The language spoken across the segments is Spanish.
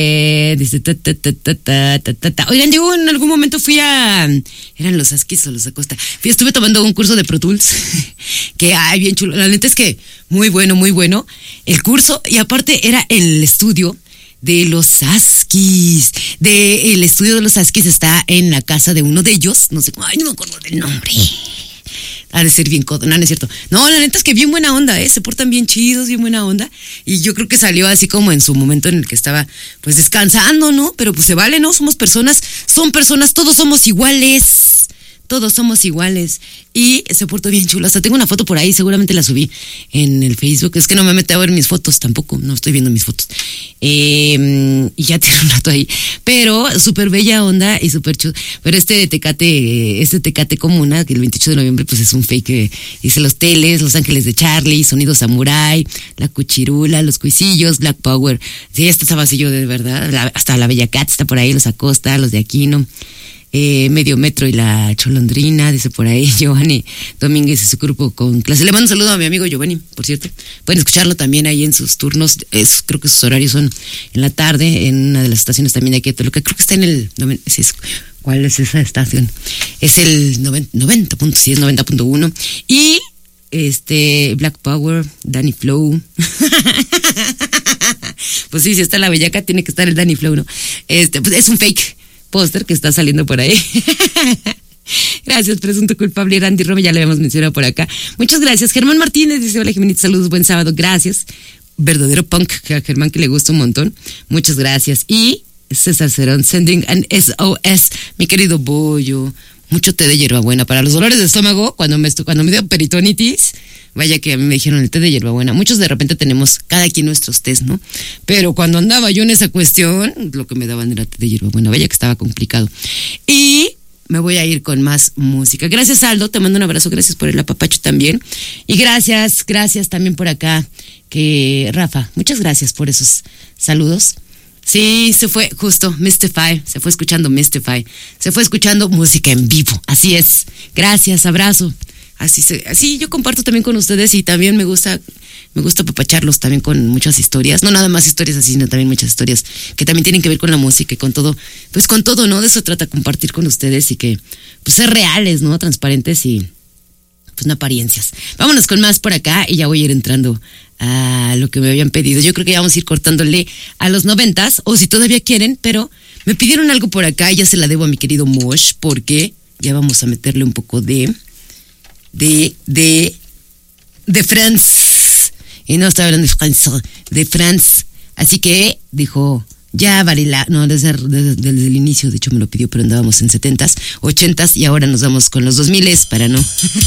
Dice, Oigan, yo en algún momento fui a... ¿Eran los Askis o los Acosta? Estuve tomando un curso de Pro Tools, que, bien chulo. La neta es que muy bueno el curso, y aparte era el estudio de los Askis. El estudio de los Askis está en la casa de uno de ellos, no sé cómo, no me acuerdo del nombre. Ha de ser bien codo, no es cierto. No, la neta es que bien buena onda, se portan bien chidos, bien buena onda. Y yo creo que salió así como en su momento en el que estaba pues descansando, ¿no? Pero pues se vale, ¿no? Son personas, todos somos iguales. Todos somos iguales. Y se portó bien chulo. Hasta tengo una foto por ahí, seguramente la subí en el Facebook. Es que no me metí a ver mis fotos tampoco, no estoy viendo mis fotos. Y ya tiene un rato ahí. Pero súper bella onda y súper chulo. Pero este Tecate Comuna, que el 28 de noviembre pues es un fake que dice Los Teles, Los Ángeles de Charlie, Sonido Samurai, La Cuchirula, Los Cuisillos, Black Power. Sí, estaba así yo de verdad. Hasta la Bella Cat está por ahí, Los Acosta, Los de Aquino. Medio Metro y La Cholondrina, dice por ahí Giovanni Domínguez y su grupo con clase. Le mando un saludo a mi amigo Giovanni, por cierto. Pueden escucharlo también ahí en sus turnos. Creo que sus horarios son en la tarde, en una de las estaciones también de aquí de Toluca. Creo que está en el... ¿Cuál es esa estación? Es el 90.1. Y Black Power, Danny Flow. Pues sí, si está la Bellaca, tiene que estar el Danny Flow, ¿no? Pues es un fake póster que está saliendo por ahí. Gracias, presunto culpable Randy Rome, ya lo habíamos mencionado por acá. Muchas gracias. Germán Martínez dice: hola Jimenita, saludos, buen sábado, gracias. Verdadero punk, a Germán que le gusta un montón. Muchas gracias. Y César Cerón, sending an SOS, mi querido Bollo. Mucho té de hierbabuena para los dolores de estómago cuando me dio peritonitis. Vaya que a mí me dijeron el té de hierbabuena. Muchos de repente tenemos cada quien nuestros tés, ¿no? Pero cuando andaba yo en esa cuestión, lo que me daban era té de hierbabuena. Vaya que estaba complicado. Y me voy a ir con más música. Gracias, Aldo, te mando un abrazo. Gracias por el apapacho también. Y gracias también por acá, Rafa, muchas gracias por esos saludos. Sí, se fue justo Mystify, se fue escuchando Mystify, se fue escuchando música en vivo, así es. Gracias, abrazo. Así yo comparto también con ustedes y también me gusta apapacharlos también con muchas historias, no nada más historias así, sino también muchas historias que también tienen que ver con la música y con todo, pues con todo, ¿no? De eso trata, compartir con ustedes y que pues ser reales, ¿no? Transparentes y pues no apariencias. Vámonos con más por acá y ya voy a ir entrando a lo que me habían pedido. Yo creo que ya vamos a ir cortándole a los 90s, o si todavía quieren, pero me pidieron algo por acá y ya se la debo a mi querido Mosh, porque ya vamos a meterle un poco de France. Y no estaba hablando de France. Así que dijo, ya Varela, no, desde el inicio, de hecho me lo pidió, pero andábamos en 70s, 80s y ahora nos vamos con los 2000s para no.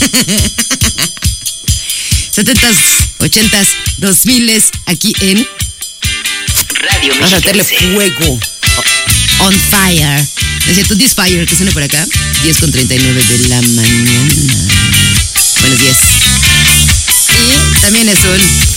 70s, 80s, 2000s, aquí en Radio Vamos a meterle fuego. On fire. Es cierto, This Fire, que suena por acá. 10:39 de la mañana. Buenos días. Y también es un